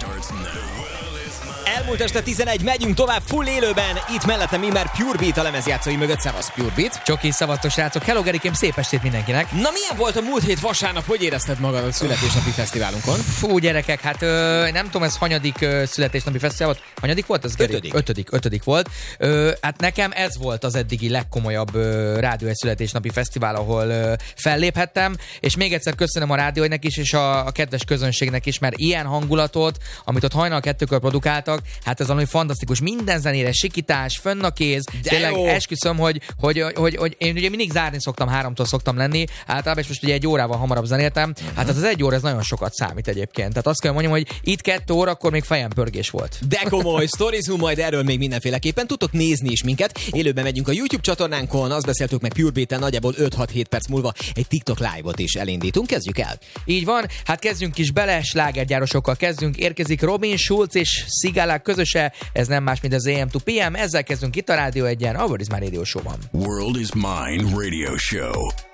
Elmúlt este 11, megyünk tovább full élőben. Itt mellettem immár Pure Beat a lemezjátszói mögött. Szevasz, Pure Beat. Csoki, szavaztos srácok. Hello, Gerikém, szép estét mindenkinek. Na, milyen volt a múlt hét vasárnap? Hogy érezted magad a születésnapi fesztiválunkon? Fú, gyerekek, hát nem tudom, ez hanyadik születésnapi fesztivál volt? Hanyadik volt az, Geri? Ötödik volt. Hát nekem ez volt az eddigi legkomolyabb Rádió egy születésnapi fesztivál, ahol felléphettem, és még egyszer köszönöm a rádióinak is, és a kedves közönségnek is, mert ilyen hangulatot, amit ott hajnal 2-kor produkáltak, hát ez valami fantasztikus. Minden zenére sikítás, fönn a kéz. De tényleg jó. Esküszöm, hogy én ugye mindig zárni szoktam, 3-tól szoktam lenni, általában, és most ugye 1 órával hamarabb zenéltem. Hát az 1 óra, ez nagyon sokat számít egyébként. Tehát azt kell mondjam, hogy itt 2 órakor még fejem pörgés volt. De komoly, sztorizunk majd erről még mindenféleképpen. Tudtok nézni is minket. Élőben megyünk a YouTube csatornánkon, azt beszéltük meg Pure Beat-en, nagyjából 5-6-7 perc múlva egy TikTok live-ot is elindítunk. Kezdjük el. Így van, hát kezdjünk is bele, slágergyárosokkal kezdünk. Érkezik Robin Schulz és Szigálák közöse, ez nem más, mint az AM to PM. Ezzel kezdünk itt a Rádió 1-en, a World is My Radio Show-ban. World is Mine Radio Show.